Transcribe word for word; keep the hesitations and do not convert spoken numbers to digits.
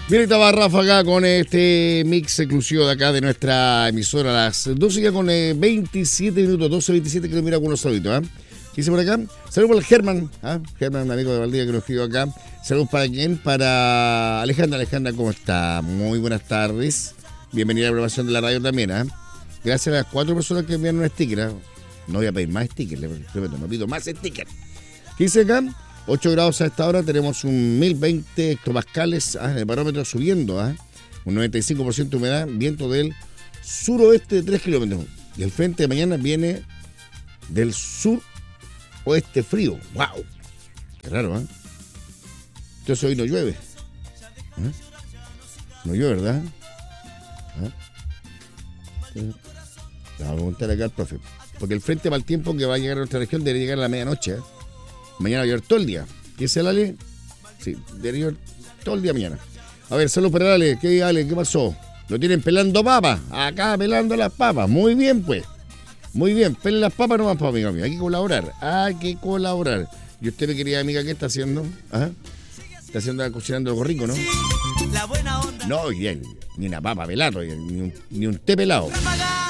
Bien, estaba Rafa acá con este mix exclusivo de acá de nuestra emisora a las doce ya con eh, veintisiete minutos, doce veintisiete, que lo mira con unos saluditos, ¿eh? ¿Qué dice por acá? Saludos para el Germán, ¿eh? Germán, un amigo de Valdivia que nos escribió acá. Saludos para quién, para Alejandra. Alejandra, ¿cómo está? Muy buenas tardes. Bienvenida a la programación de la radio también, ¿eh? Gracias a las cuatro personas que enviaron un sticker, ¿eh? No voy a pedir más stickers, le prometo, no pido más stickers. ¿Qué dice acá? ocho grados a esta hora, tenemos un mil veinte hectopascales, ah, el barómetro subiendo, ah, un noventa y cinco por ciento de humedad, viento del suroeste de tres kilómetros. Y el frente de mañana viene del suroeste frío. ¡Wow! Qué raro, ¿eh? Entonces hoy no llueve. ¿Eh? No llueve, ¿verdad? ¿Eh? Le vamos a preguntar acá al profe. Porque el frente mal tiempo que va a llegar a nuestra región debe llegar a la medianoche, ¿eh? Mañana va a llover todo el día. ¿Qué es el Ale? Sí, debe llover todo el día mañana. A ver, saludos para Ale. ¿Qué Ale? ¿Qué pasó? ¿Lo tienen pelando papas? Acá pelando las papas. Muy bien, pues. Muy bien. Pelen las papas nomás, para amigo mío. Hay que colaborar. Hay que colaborar. Y usted, mi querida amiga, ¿qué está haciendo? ¿Ah? Está haciendo, cocinando algo rico, ¿no? No, bien. Ni una papa pelada, ni un, ni un té pelado.